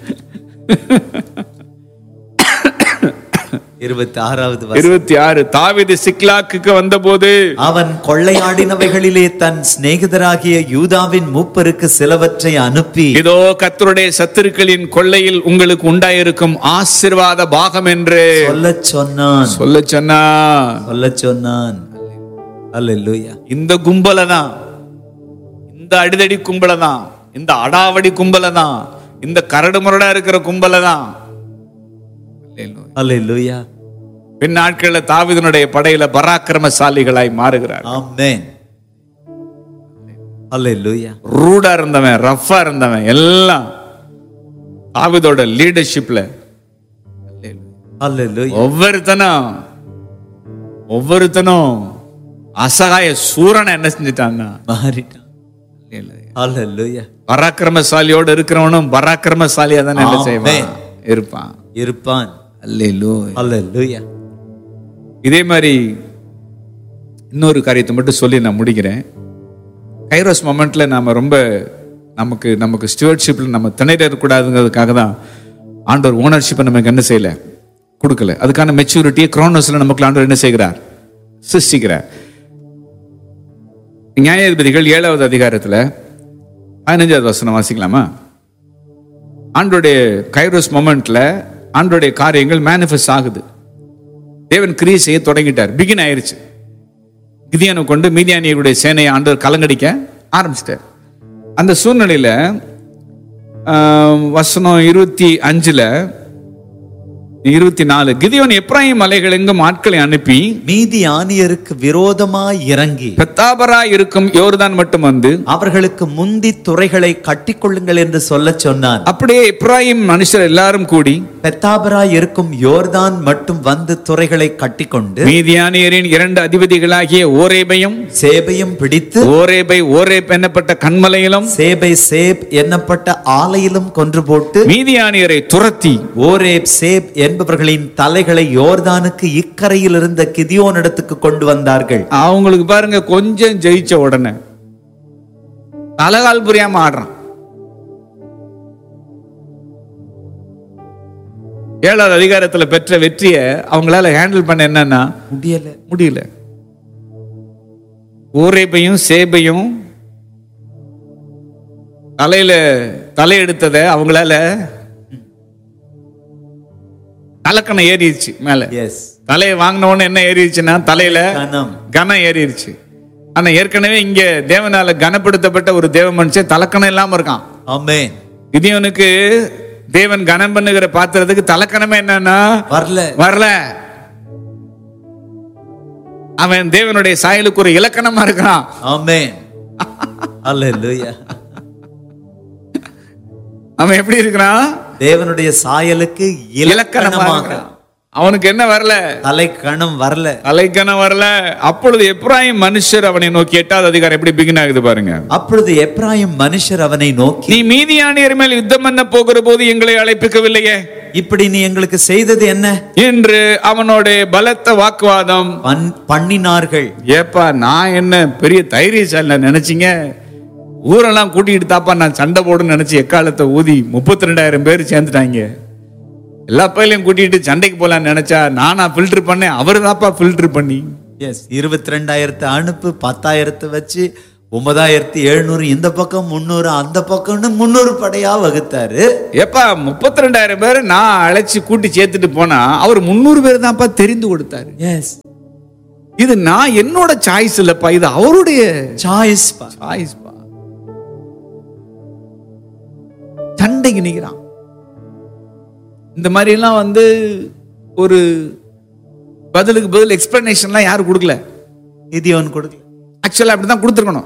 26 தாவீது சிக்லாக்குக்கு வந்தபோது அவன் கொள்ளையாடினவைகளிலே தன் சிநேகிதராகிய யூதாவின் மூப்பருக்கு சிலவற்றை அனுப்பி, இதோ கர்த்தருடைய சத்துருக்களின் கொள்ளையில் உங்களுக்கு உண்டாயிருக்கும் ஆசீர்வாத பாகம் என்று சொல்லச் சொன்னான். அல்லேலூயா. இந்த கும்பலதான், இந்த அடிதடி கும்பலதான், இந்த அடாவடி கும்பலதான், இந்த கரடு முரடா இருக்கிற கும்பலதான். அல்லேலூயா. பின் நாட்கள்ல தாவீதுனுடைய படையில பராக்கிரமசாலிகளாய் மாறுகிறார். ஆமென். அல்லேலூயா. ரூடா இருந்தவன், ரஃபா இருந்தவன் எல்லாம் தாவீதோட லீடர்ஷிப்ல. அல்லேலூயா. ஒவ்வொருத்தனும் அசகாய சூரனை என்ன செஞ்சிட்டான்னா மாறிட்டான். அல்லேலூயா. பராக்கிரமசாலியோடு இருக்கிறவனும் பராக்கிரமசாலியா தானே என்ன செய்வான், இருப்பான். அல்லேலூயா. இதே மாதிரி இன்னொரு காரியத்தை மட்டும் சொல்லி நான் முடிக்கிறேன். கைரோஸ் மொமெண்ட்ல நாம ரொம்ப நமக்கு ஸ்டுவர்ட்ஷிப்ல நம்ம திணையிட இருக்கக்கூடாதுங்கிறதுக்காக தான் ஆண்டவர் ஓனர்ஷிப்பை நமக்கு என்ன செய்யல, கொடுக்கல. அதுக்கான மெச்சூரிட்டியை குரோனோஸ்ல நமக்கு ஆண்டவர் என்ன செய்கிறார், சிருஷ்டிக்கிறார். நியாயாதிபதிகள் 7வது அதிகாரத்துல 15வது வசனம் வாசிக்கலாமா? ஆண்டோடைய கைரோஸ் மொமெண்ட்ல ஆண்டோடைய காரியங்கள் மேனிஃபெஸ்ட் ஆகுது. தேவன் கிரியை செய்ய தொடங்கிட்டார், பிகின் ஆயிருச்சு. கிதியோனை கொண்டு மீதியானியருடைய சேனையை ஆண்டவர் கலங்கடிக்க ஆரம்பிச்சிட்டார். அந்த சூழ்நிலையில வசனம் 25ல 24, கிதியோன் எப்ராயிம் மலைகள் எங்கும் ஆட்களை அனுப்பி மீதியானியருக்கு விரோதமாய் இறங்கி பெத்தாபரா இருக்கும் யோர்தான் மட்டும் வந்து அவர்களுக்கு முந்தி துறைகளை கட்டிக்கொள்ளுங்கள் என்று சொல்ல சொன்னான். அப்படியே எப்ராயிம் மனுஷர் எல்லாரும் கூடி பெத்தாபரா இருக்கும் யோர்தான் மட்டும் வந்து துறைகளை கட்டிக்கொண்டு மீதியானியரின் 2 அதிபதிகளாகிய ஓரேபையும் சேபையும் பிடித்து ஓரேப் என்னப்பட்ட கண்மலையிலும் சேப் என்னப்பட்ட ஆலையிலும் கொன்று போட்டு மீதியானியரை துரத்தி ஓரேப் சேப் என்பவர்களின் தலைகளை யோர்தானுக்கு இக்கரையில் இருந்த கிதியோன் இடத்துக்கு கொண்டு வந்தார்கள். அவங்களுக்கு பாருங்க, கொஞ்சம் ஜெயிச்ச உடனே தலகால் புரியாம ஆடுறான். 7வது அதிகாரத்துல பெற்ற வெற்றியை அவங்களால ஹேண்டில் பண்ண என்னன்னா முடியல. ஓரேபையும் சேபையும் தலையெடுத்தத அவங்களால தலக்கணம் ஏறிடுச்சு மேல. தலையை வாங்கினோன்னு என்ன ஏறிடுச்சுன்னா தலையில கனம் ஏறிடுச்சு. ஆனா ஏற்கனவே இங்க தேவனால கனப்படுத்தப்பட்ட ஒரு தேவ மனுஷன் தலக்கணம் இல்லாம இருக்கான். ஆமென். கிதியோனுக்கு தேவன் கனம் பண்ணுகிற பாத்திரத்துக்கு தலக்கணமே என்னன்னா வரல. அவன் தேவனுடைய சாயலுக்கு ஒரு இலக்கணமா இருக்கிறான். ஆமென். அல்லேலூயா. அவன் எப்படி இருக்கிறான்? தேவனுடைய சாயலுக்கு இலக்கணமாக. அவனுக்கு என்ன வரல? தலைக்கணம் வரல. அப்பொழுது எப்ராயிம் மனுஷர் அவனை நோக்கி 8வது அதிகாரம் எப்படி பிகின் ஆகுது பாருங்க. அப்பொழுது எப்ராயிம் மனுஷர் அவனை நோக்கி, நீ மீதியானியர் மேல் யுத்தம் பண்ண போகிற போது எங்களை அழைப்பிக்கவில்லையே, இப்படி நீ எங்களுக்கு செய்தது என்ன என்று அவனோட பலத்த வாக்குவாதம் பண்ணினார்கள். ஏப்பா, நான் என்ன பெரிய தைரியசாலி நினைச்சீங்க? ஊரெல்லாம் கூட்டிகிட்டு தாப்பா நான் சண்டை போடுன்னு நினைச்சு எக்காலத்தை ஊதி 32,000 பேர் சேர்ந்துட்டாங்க. எல்லா பையிலையும் கூட்டிட்டு சண்டைக்கு போலான்னு நினைச்சா நானா ஃபில்டர் பண்ணேன், அவரு தாப்பா ஃபில்டர் பண்ணி. 22,000 அனுப்பு, 10,000 வச்சு 9,700 இந்த பக்கம் 300 அந்த பக்கம்னு 300 படையா வகுத்தாரு. எப்பா 32,000 பேர் நான் அழைச்சி கூட்டி சேர்த்துட்டு போனா அவர் 300 பேர் தான்ப்பா தெரிந்து கொடுத்தாரு. எஸ், இது நான் என்னோட சாய்ஸ் இல்லப்பா, இது அவருடைய சாய்ஸ் பா. சண்டைக்கு நிக்கிறான். இந்த மாதிரி எல்லாம் ஒரு பதிலுக்கு பதில் எக்ஸ்பிளனேஷன்லாம் யாரும் கொடுக்கல. கிதியோன் கொடுக்கல. ஆக்சுவலா அப்படிதான் கொடுத்துருக்கணும்.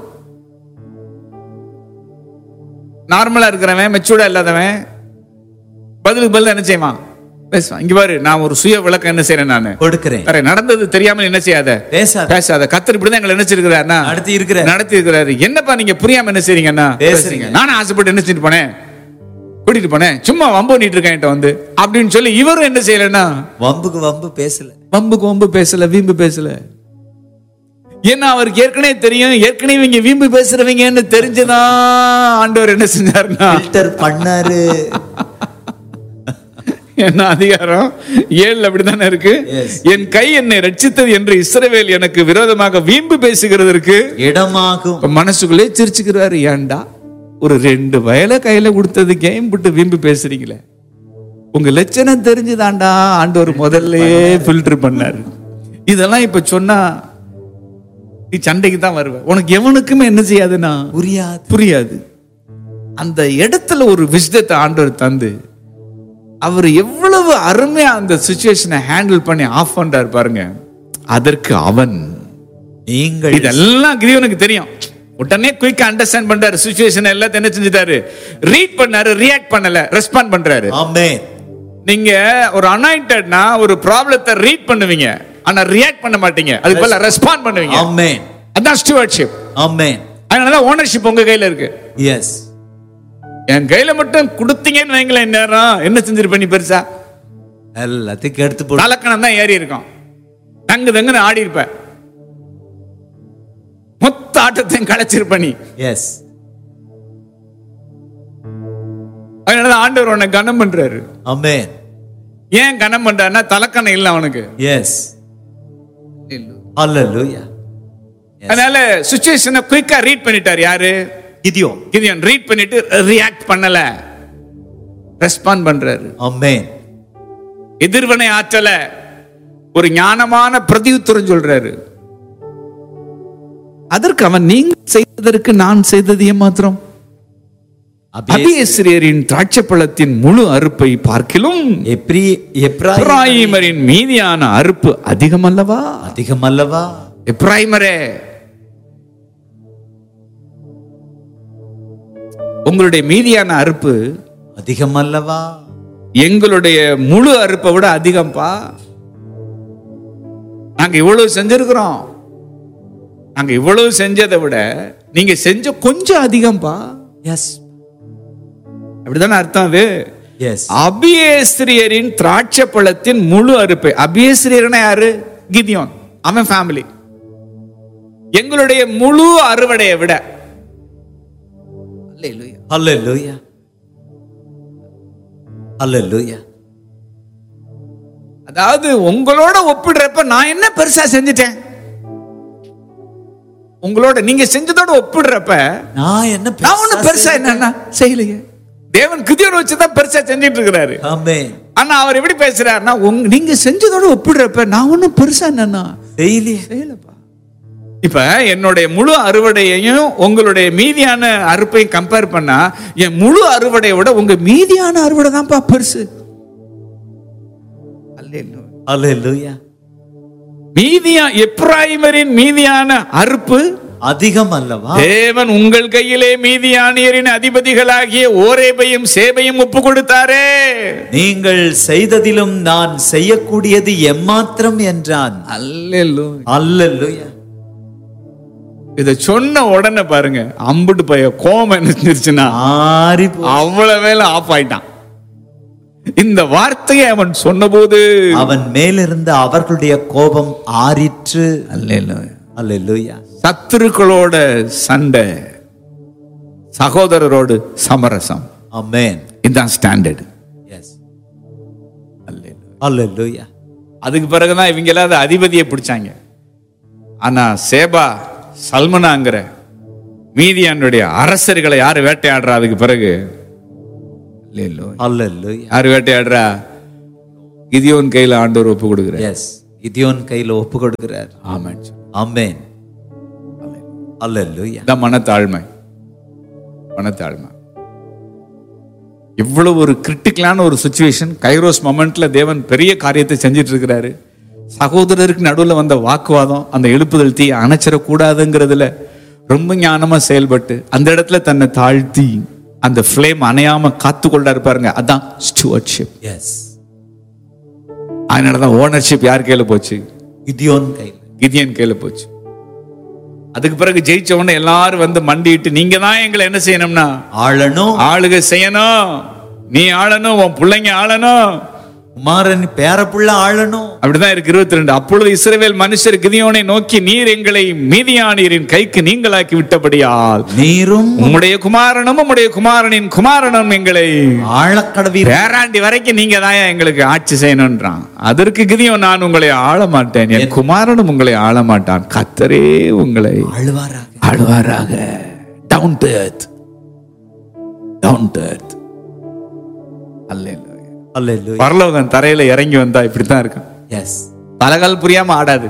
நார்மலா இருக்கிறவன், மெச்சூர்டா இல்லாதவன் பதிலுக்கு பதில் என்ன செய்வான்? பேசுவான். இங்க பாரு, நான் ஒரு சுய விளக்கம் என்ன செய்யறேன், நான் கொடுக்கிறேன். நடந்தது தெரியாமல் என்ன செய்யாத, பேசாத. கத்தர் இப்படிதான் எங்களை நினைச்சிருக்கிறாருன்னா நடத்தி இருக்கிறாரு. என்னப்பா நீங்க புரியாம என்ன செய்றீங்கன்னா பேசுறீங்க. நானும் ஆசைப்பட்டு என்ன செஞ்சுட்டு போனேன், கூட்டிட்டு போனேன், சும்மா வம்பு பண்ணிட்டு இருக்கேன் அப்படின்னு சொல்லி இவரும் என்ன செய்யலன்னா வம்புக்கு வம்பு பேசல, வீம்பு பேசல. ஏன்னா அவருக்கு ஏற்கனவே தெரியும், ஏற்கனவே இங்க வீம்பு பேசுறவங்க தெரிஞ்சுதான் ஆண்டவர் என்ன செஞ்சாருன்னா ஃபில்டர் பண்ணாரு. என்ன அதிகாரம் 7 அப்படித்தானே இருக்கு. என் கை என்னை ரட்சித்தது என்று இஸ்ரவேல் எனக்கு விரோதமாக வீம்பு பேசுகிறதற்கு இடமாகும். மனசுக்குள்ளே சிரிச்சுக்கிறாரு. ஏன்டா ஒரு 2 வயலை கையில கொடுத்தது கேம் விட்டு வீம்பு பேசுறீங்களே, உங்க லட்சணம் தெரிஞ்சுதான்டா ஆண்டவர் முதல்லயே ஃபில்டர் பண்ணாரு. இதெல்லாம் இப்ப சொன்னா நீ சண்டைக்கு தான் வருவ, உனக்கு எவனுக்குமே என்ன செய்யாதுன்னா புரியாது. அந்த இடத்துல ஒரு விஸ்டத்தை ஆண்டவர் தந்து அவர் எவ்வளவு அருமையா அந்த சிச்சுவேஷனை ஹேண்டில் பண்ணி ஆஃப் பண்றாரு பாருங்க. அதற்கு அவன் நீங்கள் இதெல்லாம் கிதியோனுக்கு தெரியும். உடனே குயிக்கா அண்டர்ஸ்டாண்ட் பண்றாரு. சிச்சுவேஷன் எல்லாத்தையும் என்ன செஞ்சிட்டாரு, ரீட் பண்ணாரு, ரியாக்ட் பண்ணல, ரெஸ்பாண்ட் பண்றாரு. ஆமென். நீங்க ஒரு அனாயிண்டட்னா ஒரு ப்ராப்ளத்தை ரீட் பண்ணுவீங்க, ஆனா ரியாக்ட் பண்ண மாட்டீங்க, அதுக்கு பதிலா ரெஸ்பாண்ட் பண்ணுவீங்க. ஆமென். அதான் ஸ்டூவர்ட்ஷிப். ஆமென். அதனால ஓனர்ஷிப் உங்க கையில இருக்கு. எஸ். என் கையில மட்டும் கொடுத்தீங்கன்னு வைங்களேன், நேரம் என்ன செஞ்சிருப்ப நீ பெருசா? எல்லாத்தையும் எடுத்து போட்டு தலக்கணம் தான் ஏறி இருக்கும், தங்கு தங்குன்னு ஆடி இருப்ப, மொத்த ஆட்டத்தையும் களைச்சிருப்ப நீ. எஸ். அதனால ஆண்டவர் உன்னை கனம் பண்றாரு. ஆமென். ஏன் கனம் பண்றாருன்னா தலக்கணம் இல்ல அவனுக்கு. எஸ். ஹல்லேலூயா. அதனால சிச்சுவேஷனை குயிக்கா ரீட் பண்ணிட்டார். யாரு? கிதியோன் ரீட் பண்ணிட்டு ரியாக்ட் பண்ணல, ரெஸ்பாண்ட் பண்றாரு. ஆமென். எதிர்வினை ஆற்றல, ஒரு ஞானமான பிரதியுத்தரம் சொல்றாரு. அதற்கு அவன் நீங்க செய்ததற்கு நான் செய்தது ஏமாத்திரம், அபியேஸ்ரியரின் திராட்சைப்பழத்தின் முழு அறுப்பை பார்க்கிலும் எப்பிராயீமரின் மீதியான அறுப்பு அதிகமல்லவா? அதிகமல்லவா? எப்பிராயீமரே, உங்களுடைய மீதியான அறுப்பு அதிகமல்லவா? எங்களுடைய முழு அறுப்பை விட அதிகம்பா. நாங்க இவ்வளவு செஞ்சிருக்கிறோம், நாங்க இவ்வளவு செஞ்சதை விட நீங்க செஞ்ச கொஞ்சம் அதிகம்பா. எஸ். அப்படிதானே அர்த்தம் அது? எஸ். அபியேஸ்ரியரின் திராட்சை பழத்தின் முழு அறுப்பை. அபியேஸ்ரியர்னா யாரு? கிதியோன், அவன் ஃபேமிலி. எங்களுடைய முழு அறுவடையை விட. அல்லேலூயா, அல்லேலூயா. அதாவது உங்களோட ஒப்பிடுறப்ப நான் என்ன பெருசா செஞ்சிட்டேன், உங்களோட நீங்க செஞ்சதோட ஒப்பிடுறப்ப நான் ஒண்ணு பெருசா என்ன செய்யலையே. தேவன் கிதியோனை வச்சுதான் பெருசா செஞ்சிட்டு இருக்கிறாரு. ஆமென். ஆனா அவர் எப்படி பேசுறாருன்னா, நீங்க செஞ்சதோட ஒப்பிடுறப்ப நான் ஒண்ணும் பெருசா என்னன்னா செய்யலப்பா. இப்ப என்னுடைய முழு அறுவடையையும் உங்களுடைய மீதியான அறுப்பையும் கம்பேர் பண்ணா என் முழு அறுவடையை விட உங்க மீதியான அறுவடை தான்ப்பா பெருசு. அல்லேலூயா. மீதியா எப்பிராயீமரின் மீதியான அறுப்பு அதிகம் அல்லவா? தேவன் உங்கள் கையிலே மீதியானியரின் அதிபதிகளாகிய ஓரேபையும் சேபையும் ஒப்பு கொடுத்தாரே. நீங்கள் செய்ததிலும் நான் செய்யக்கூடியது எம்மாத்திரம் என்றான். அல்லேலூயா, அல்லேலூயா. இத சொன்ன உடனே பாருங்க, அம்புட்டு பைய கோபம் என்ன செஞ்சிருச்சுன்னா அவ்வளவு வேலை ஆஃப் ஆயிட்டான். இந்த வார்த்தையை அவன் சொன்னபோது அவன் மேலிருந்த அவர்களுடைய கோபம் ஆறிற்று. அல்லேலூயா, அல்லேலூயா. சத்துருக்களோட சண்டை சகோதரரோடு சமரசம். ஆமென். இதுதான் ஸ்டாண்டர்ட். எஸ். அல்லேலூயா. அதுக்கு பிறகுதான் இவங்க எல்லாம் அதிபதியை பிடிச்சாங்க. ஆனா சேபா சல்மனாங்கிற மீதியானுடைய அரசர்களை யாரு வேட்டையாடுறா? அதுக்கு பிறகு அல்லேலூயா. யாரு வேட்டையாடுறா? கிதியோன் கையில ஆண்டவர் ஒப்பு கொடுக்கிறார். எஸ். கிதியோன் கையில ஒப்பு கொடுக்கிறார். ஆமென். ஆமென். அல்லேலூயா. இதான் மனத்தாழ்மை. மனத்தாழ்மை. இவ்வளவு ஒரு கிரிட்டிக்கலான ஒரு சிச்சுவேஷன், கைரோஸ் மொமெண்ட்ல தேவன் பெரிய காரியத்தை செஞ்சிட்டு இருக்கிறாரு. சகோதரருக்கு நடுவில் வந்த வாக்குவாதம், அந்த எழுப்புதல் தீ அணைச்சிடக்கூடாதுங்கிறதுல ரொம்ப ஞானமா செயல்பட்டு அந்த இடத்துல தன்னை தாழ்த்தி அந்த ஃப்ளேம் அணையாம காத்து கொள்ளாரு பாருங்க. அதான் ஸ்டூவர்ட்ஷிப். எஸ். அதனாலதான் ஓனர்ஷிப் யார் கையில போச்சு? கிதியோன் கையில, கிதியன் கையில போச்சு. அதுக்கு பிறகு ஜெயிச்ச உடனே எல்லாரும் வந்து மண்டிட்டு, நீங்க தான் எங்களை என்ன செய்யணும்னா ஆளணும், ஆளுகை செய்யணும், நீ ஆளணும், உன் பிள்ளைங்க ஆளணும், குமாரன் பேரப்புள்ள ஆளணும். அப்படிதான் இருக்கு 22. அப்பொழுது இஸ்ரவேல் மனுஷர் கிதியோனை நோக்கி, நீர் எங்களை மீதியானியரின் கைக்கு நீங்களாக்கி விட்டபடியால் நீரும் உம்முடைய குமாரனும் உம்முடைய குமாரனின் குமாரனும் எங்களை ஆளக்கடவீர். பேராண்டி வரைக்கும் நீங்க தான் எங்களுக்கு ஆட்சி செய்யணும்ன்றான். அதற்கு கிதியோன், நான் உங்களை ஆள மாட்டேன், என் குமாரனும் உங்களை ஆள மாட்டான், கர்த்தரே உங்களை ஆளுவாராக. Down to earth, down to earth. அல்லேலூயா. அல்லேலூயா. பரலோகம் தரையில இறங்கி வந்தா இப்படித்தான் இருக்கும். எஸ். தலகால் புரியாம ஆடாது.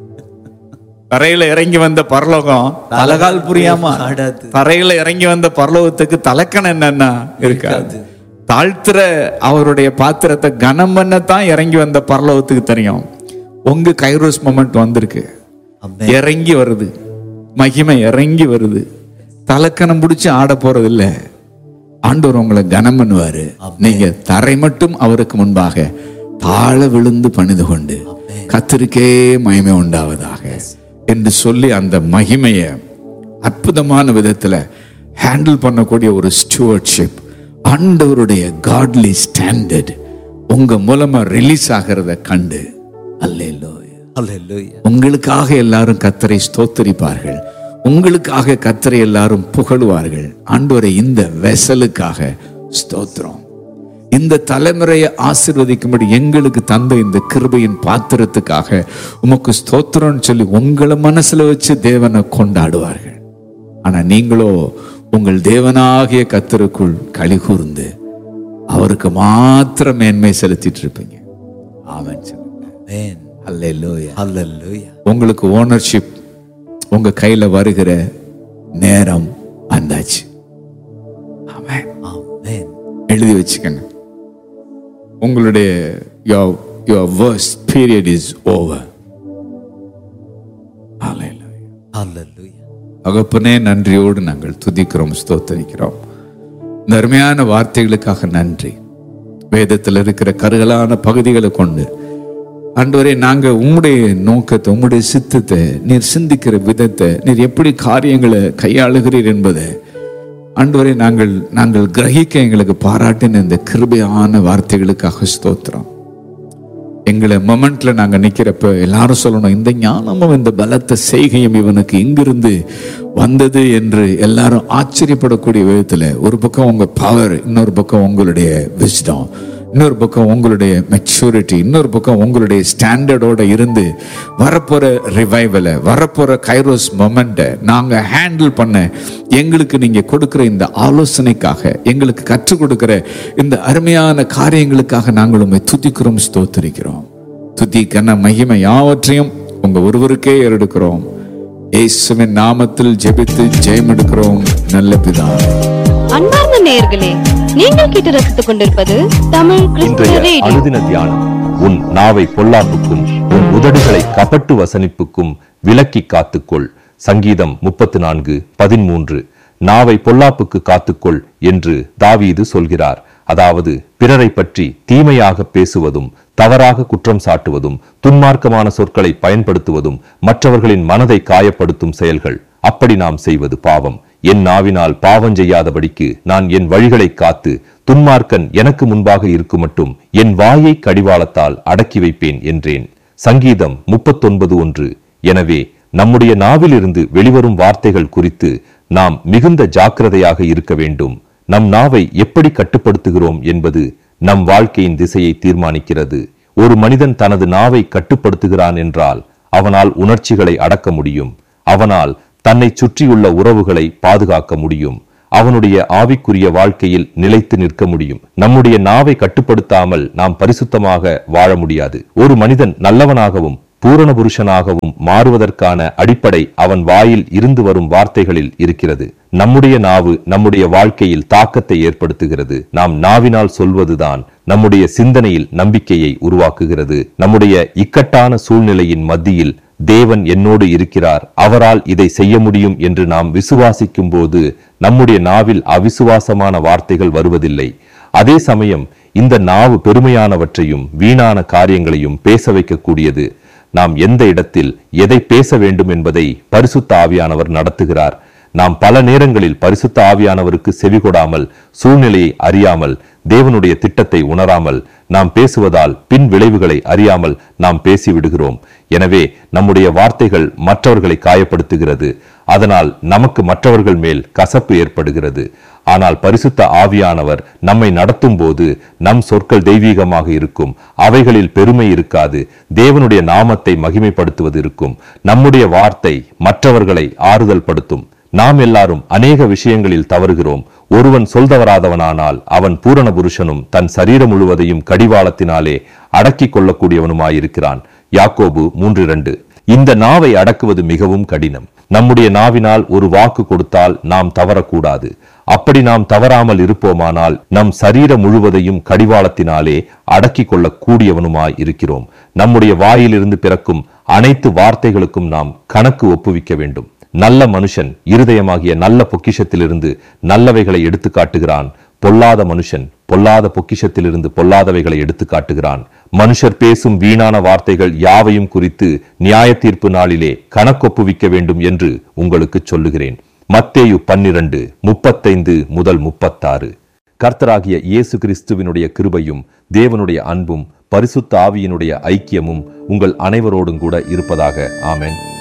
தரையில இறங்கி வந்த பரலோகம் தலகால் புரியாம ஆடாது. தரையில இறங்கி வந்த பரலோகத்துக்கு தலக்கணம் என்னன்னா இருக்காது. தாழ்த்துற அவருடைய பாத்திரத்தை கனம் பண்ணத்தான் இறங்கி வந்த பரலோகத்துக்கு தெரியும். உங்க கைரோஸ் மொமெண்ட் வந்திருக்கு, இறங்கி வருது, மகிமை இறங்கி வருது. தலக்கணம் பிடிச்சு ஆட போறது இல்ல. ஆண்டவர் உங்களை கனம் பண்ணுவாரு. நீங்க தரை மட்டும் அவருக்கு முன்பாக தாழ விழுந்து பணிந்து கொண்டு, கர்த்தருக்கே மகிமை உண்டாவதாக என்று சொல்லி அந்த மகிமையை அற்புதமான விதத்துல ஹேண்டில் பண்ணக்கூடிய ஒரு ஸ்டூவர்ட்ஷிப், ஆண்டவருடைய காட்லி ஸ்டாண்டர்ட் உங்க மூலமா ரிலீஸ் ஆகிறத கண்டு அல்லேலூயா, அல்லேலூயா. உங்களுக்காக எல்லாரும் கர்த்தரை ஸ்தோத்தரிப்பார்கள், உங்களுக்காக கர்த்தரை எல்லாரும் புகழுவார்கள். ஆண்டவரே, இந்த வெசலுக்காக ஸ்தோத்திரம். இந்த தலைமுறையை ஆசீர்வதிக்கும்படி எங்களுக்கு தந்த இந்த கிருபையின் பாத்திரத்துக்காக உமக்கு ஸ்தோத்திரம்னு சொல்லி உங்களை மனசுல வச்சு தேவனை கொண்டாடுவார்கள். ஆனா நீங்களோ உங்கள் தேவனாகிய கர்த்தருக்குள் களி கூர்ந்து அவருக்கு மாத்திரம் மேன்மை செலுத்திட்டு இருப்பீங்க. ஆமென் சொல்லுங்க. அல்லேலூயா, அல்லேலூயா. உங்களுக்கு ஓனர்ஷிப் உங்க கையில வருகிற நேரம் வந்தாச்சு. ஆமென், ஆமென். எழுதி வச்சுக்கங்க. உங்களுடைய your worst period is over. Hallelujah. அல்லேலூயா. தகப்பனே, நன்றியோடு நாங்கள் துதிக்கிறோம், ஸ்தோத்தரிக்கிறோம். இந்த அருமையான வார்த்தைகளுக்காக நன்றி. வேதத்தில் இருக்கிற கருகலான பகுதிகளை கொண்டு ஆண்டவரே, நாங்க உம்முடைய நோக்கத்தை, உம்முடைய சித்தத்தை, நீர் சிந்திக்கிற விதத்தை, நீர் எப்படி காரியங்களை கையாளுகிறீர் என்பதை ஆண்டவரே நாங்கள் கிரகிக்க எங்களுக்கு பாராட்டின இந்த கிருபையான வார்த்தைகளுக்காக ஸ்தோத்திரம். எங்களை மொமெண்ட்ல நாங்க நிக்கிறப்ப எல்லாரும் சொல்லணும், இந்த ஞானமும் இந்த பலத்த செய்கையும் இவனுக்கு இங்கிருந்து வந்தது என்று எல்லாரும் ஆச்சரியப்படக்கூடிய விதத்துல, ஒரு பக்கம் உங்க பவர், இன்னொரு பக்கம் உங்களுடைய விஸ்டம், இன்னொரு பக்கம் உங்களுடைய மெச்சூரிட்டி, இன்னொரு பக்கம் உங்களுடைய ஸ்டாண்டர்டோட இருந்து வரப்போற ரிவைவலை, வரப்போற கைரோஸ் மொமெண்ட்டை நாங்க ஹேண்டில் பண்ண எங்களுக்கு நீங்க கொடுக்கிற இந்த ஆலோசனைக்காக, எங்களுக்கு கற்றுக் கொடுக்கிற இந்த அருமையான காரியங்களுக்காக நாங்கள் உம்மை துதிக்கிறோம், ஸ்தோத்திரிக்கிறோம். துதி கன மகிமை யாவற்றையும் உங்க ஒருவருக்கே ஏறெடுக்கிறோம். இயேசுவின் நாமத்தில் ஜெபித்து ஜெயம் எடுக்கிறோம் நல்ல பிதாவே. அன்பார்ந்த நேயர்களே, நீங்கள் கேட்டு ரசித்துக் கொண்டிருப்பது தமிழ் கிறிஸ்துவ ரேடியோ. அனுதின தியானம். உன் நாவை பொல்லாப்புக்கும் உன் உதடுகளை கபட்டு வசனிப்புக்கும் விலக்கி காத்துக்கொள். சங்கீதம் 34:13. நாவை பொல்லாப்புக்கு காத்துக்கொள் என்று தாவீது சொல்கிறார். அதாவது பிறரை பற்றி தீமையாக பேசுவதும், தவறாக குற்றம் சாட்டுவதும், துன்மார்க்கமான சொற்களை பயன்படுத்துவதும் மற்றவர்களின் மனதை காயப்படுத்தும் செயல்கள். அப்படி நாம் செய்வது பாவம். என் நாவினால் பாவம் செய்யாதபடிக்கு நான் என் வழிகளை காத்து, துன்மார்க்கன் எனக்கு முன்பாக இருக்கும் மட்டும் என் வாயை கடிவாளத்தால் அடக்கி வைப்பேன் என்றேன். சங்கீதம் 39:1. எனவே நம்முடைய நாவிலிருந்து வெளிவரும் வார்த்தைகள் குறித்து நாம் மிகுந்த ஜாக்கிரதையாக இருக்க வேண்டும். நம் நாவை எப்படி கட்டுப்படுத்துகிறோம் என்பது நம் வாழ்க்கையின் திசையை தீர்மானிக்கிறது. ஒரு மனிதன் தனது நாவை கட்டுப்படுத்துகிறான் என்றால் அவனால் உணர்ச்சிகளை அடக்க முடியும். அவனால் தன்னை சுற்றியுள்ள உறவுகளை பாதுகாக்க முடியும். அவனுடைய ஆவிக்குரிய வாழ்க்கையில் நிலைத்து நிற்க முடியும். நம்முடைய நாவை கட்டுப்படுத்தாமல் நாம் பரிசுத்தமாக வாழ முடியாது. ஒரு மனிதன் நல்லவனாகவும் பூரண புருஷனாகவும் மாறுவதற்கான அடிப்படை அவன் வாயில் இருந்து வரும் வார்த்தைகளில் இருக்கிறது. நம்முடைய நாவு நம்முடைய வாழ்க்கையில் தாக்கத்தை ஏற்படுத்துகிறது. நாம் நாவினால் சொல்வதுதான் நம்முடைய சிந்தனையில் நம்பிக்கையை உருவாக்குகிறது. நம்முடைய இக்கட்டான சூழ்நிலையின் மத்தியில் தேவன் என்னோடு இருக்கிறார், அவரால் இதை செய்ய முடியும் என்று நாம் விசுவாசிக்கும் போது நம்முடைய நாவில் அவிசுவாசமான வார்த்தைகள் வருவதில்லை. அதே சமயம் இந்த நாவு பெருமையானவற்றையும் வீணான காரியங்களையும் பேச வைக்கக்கூடியது. நாம் எந்த இடத்தில் எதை பேச வேண்டும் என்பதை பரிசுத்த ஆவியானவர் நடத்துகிறார். நாம் பல நேரங்களில் பரிசுத்த ஆவியானவருக்கு செவிகொடாமல், சூழ்நிலையை அறியாமல், தேவனுடைய திட்டத்தை உணராமல் நாம் பேசுவதால் பின் விளைவுகளை அறியாமல் நாம் பேசிவிடுகிறோம். எனவே நம்முடைய வார்த்தைகள் மற்றவர்களை காயப்படுத்துகிறது. அதனால் நமக்கு மற்றவர்கள் மேல் கசப்பு ஏற்படுகிறது. ஆனால் பரிசுத்த ஆவியானவர் நம்மை நடத்தும் போது நம் சொற்கள் தெய்வீகமாக இருக்கும். அவைகளில் பெருமை இருக்காது. தேவனுடைய நாமத்தை மகிமைப்படுத்துவது இருக்கும். நம்முடைய வார்த்தை மற்றவர்களை ஆறுதல் படுத்தும். நாம் எல்லாரும் அநேக விஷயங்களில் தவறுகிறோம். ஒருவன் சொல்தவராதவனானால் அவன் பூரண புருஷனும் தன் சரீரம் முழுவதையும் கடிவாளத்தினாலே அடக்கிக் கொள்ளக்கூடியவனுமாயிருக்கிறான். யாக்கோபு 3:2. இந்த நாவை அடக்குவது மிகவும் கடினம். நம்முடைய நாவினால் ஒரு வாக்கு கொடுத்தால் நாம் தவறக்கூடாது. அப்படி நாம் தவறாமல் இருப்போமானால் நம் சரீரம் முழுவதையும் கடிவாளத்தினாலே அடக்கிக் கொள்ள கூடியவனுமாய் இருக்கிறோம். நம்முடைய வாயிலிருந்து பிறக்கும் அனைத்து வார்த்தைகளுக்கும் நாம் கணக்கு ஒப்புவிக்க வேண்டும். நல்ல மனுஷன் இருதயமாகிய நல்ல பொக்கிஷத்திலிருந்து நல்லவைகளை எடுத்து காட்டுகிறான். பொல்லாத மனுஷன் பொல்லாத பொக்கிஷத்திலிருந்து பொல்லாதவைகளை எடுத்து காட்டுகிறான். மனுஷர் பேசும் வீணான வார்த்தைகள் யாவையும் குறித்து நியாய தீர்ப்பு நாளிலே கணக்கொப்புவிக்க வேண்டும் என்று உங்களுக்கு சொல்லுகிறேன். மத்தேயு 12:35-36. கர்த்தராகிய இயேசு கிறிஸ்துவினுடைய கிருபையும் தேவனுடைய அன்பும் பரிசுத்த ஆவியினுடைய ஐக்கியமும் உங்கள் அனைவரோடும் கூட இருப்பதாக. ஆமென்.